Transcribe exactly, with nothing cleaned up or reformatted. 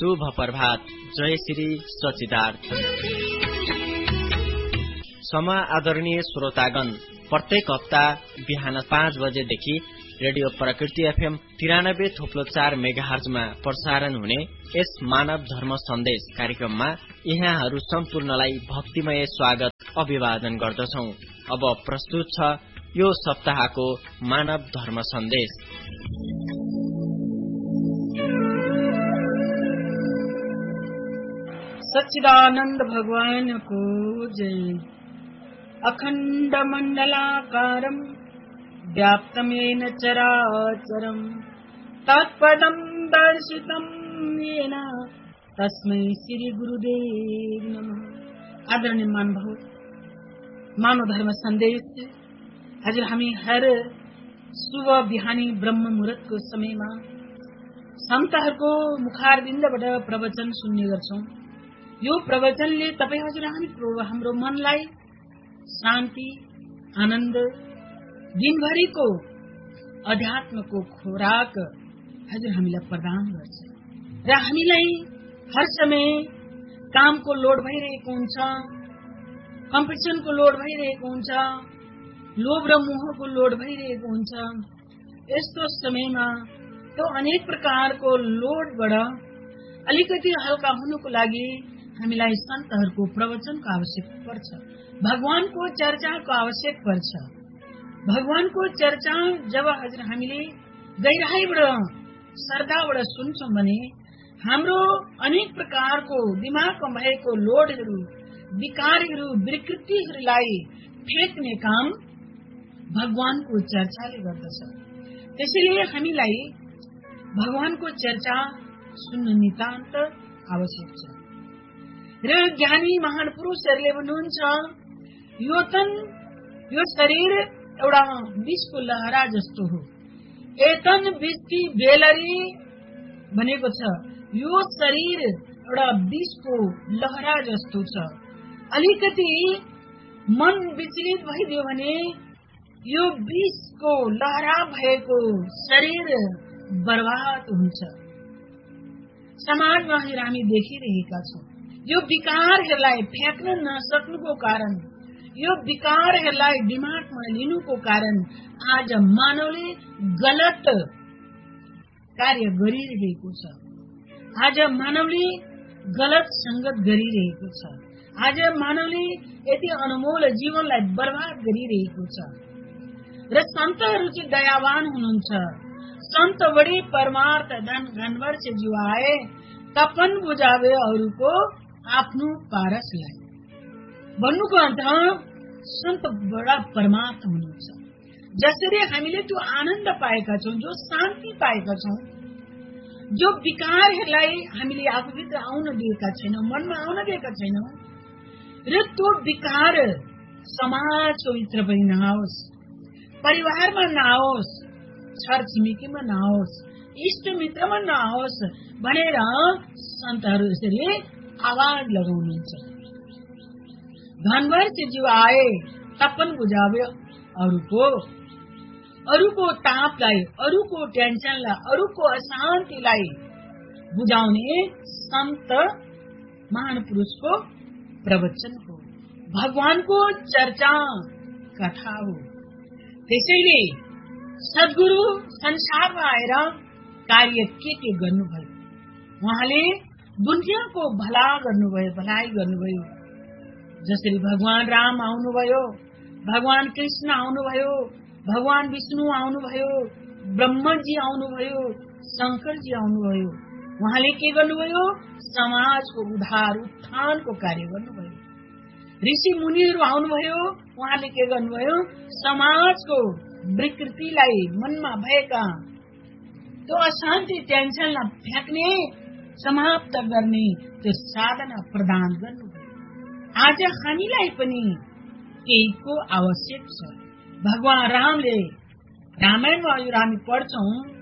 शुभ प्रभात। जय श्री सच्चिदार्थ। समा आदरणीय श्रोतागण, प्रत्येक हप्ता बिहान पाँच बजेदेखि रेडियो प्रकृति एफएम तिरानब्बे थोप्लो चार मेगाहर्जमा प्रसारण हुने यस मानव धर्म सन्देश कार्यक्रममा यहाँहरू सम्पूर्णलाई भक्तिमय स्वागत अभिवादन गर्दछौ। अब प्रस्तुत छ यो सप्ताहको मानव धर्म सन्देश। सच्चिदानंद भगवान को जय। अखंड मंडलाकारं व्याप्तमेन चराचरं तत्पदं दर्शितं येन तस्मै श्री गुरुदेव नमः। आदरणीय मानव मानव धर्म सन्देश हजुर हामी हर सुबह बिहानी ब्रह्म मुहूर्तको समयमा सन्तहरूको मुखारबिन्दबाट प्रवचन सुन्ने गर्छौं। यो प्रवचनले तपाईं हजुर हामीको हाम्रो मनलाई शान्ति, आनन्द, दिनभरिको अध्यात्मको खोराक हजुर हामीलाई प्रदान गर्छ र हामीलाई हर समय कामको लोड भइरहेको हुन्छ, कम्पिटिसनको लोड भइरहेको हुन्छ, लोभ र मोहको लोड भइरहेको हुन्छ। यस्तो समयमा त्यो अनेक प्रकारको लोडबाट अलिकति हल्का हुनुको लागि हामीलाई सन्तहरूको प्रवचनको आवश्यक पर्छ, भगवानको चर्चाको आवश्यक पर्छ। भगवानको चर्चा जब हजुर हामीले गहिराईबाट श्रद्धाबाट सुन्छौं भने हाम्रो अनेक प्रकारको दिमागमा भएको लोडहरू, विकारहरू, विकृतिहरूलाई फेक्ने काम भगवानको चर्चाले गर्दछ। त्यसैले हामीलाई भगवानको चर्चा सुन्न नितान्त आवश्यक छ। र ज्ञानी महान पुरुषहरूले भन्नुहुन्छ यो तन यो शरीर एउटा विषको लहरा जस्तो हो। एतन विषकी बेलरी भनेको छ यो शरीर एउटा विषको लहरा जस्तो छ। अलिकति मन विचलित भइदियो भने यो विषको लहरा भएको शरीर बर्बाद हुन्छ। समाजमा हामी देखिरहेका छौं यो विकारहरूलाई फ्याँक्न नसक्नुको कारण, यो विकारहरूलाई दिमागमा लिनुको कारण आज मानवले गलत कार्य गरिरहेको छ। आज मानवले गलत संगत गरिरहेको छ। आज मानवले यति अनमोल जीवनलाई बर्बाद गरिरहेको छ। र सन्तहरू चाहिँ दयावान हुनुहुन्छ। संत बड़ी परमार्थ धन घनवर से जुआए तपन बुझावे अरूको आफ्नो पारसलाई। भन्नुको अर्थ सन्त बडा परमार्थ हुनुहुन्छ। जसरी हामीले त्यो आनन्द पाएका छौं, जो शान्ति पाएका छौं, जो विकारहरूलाई हामीले आफूभित्र आउन दिएका छैनौं, मनमा आउन दिएका छैनौं, र त्यो विकार समाजको भित्र पनि नआओस्, परिवारमा नआओस्, छर छिमेकीमा नआओस्, इष्ट मित्रमा नआओस् भनेर सन्तहरू यसरी आवाज लगाउनुहुन्छ। धनभर से जीव आए तपन बुझावे अरूको अरूको तापलाई, अरूको टेन्सनलाई, अरूको अशान्तिलाई बुझाउने सन्त महान पुरुषको प्रवचन हो, भगवानको चर्चा कथा हो। त्यसैले सद्गुरु संसारमा आएर कार्य के के गर्नुभयो, उहाँले दुनियाँको भला गर्नुभयो, भलाइ गर्नुभयो। जसरी भगवान राम आउनुभयो, भगवान कृष्ण आउनुभयो, भगवान विष्णु आउनुभयो, ब्रह्मजी आउनुभयो, शंकरजी आउनुभयो। उहाँले के गर्नुभयो? समाजको उद्धार उत्थानको कार्य गर्नुभयो। ऋषि मुनिहरू आउनुभयो, उहाँले के गर्नुभयो? समाजको विकृतिलाई, मनमा भएका त्यो अशान्ति टेन्सनलाई फ्याँक्ने, समाप्त गर्ने त्यो साधना प्रदान गर्नुभयो। आज हामीलाई पनि केहीको आवश्यक छ। भगवान रामले रामायणमा यो हामी पढ्छौं,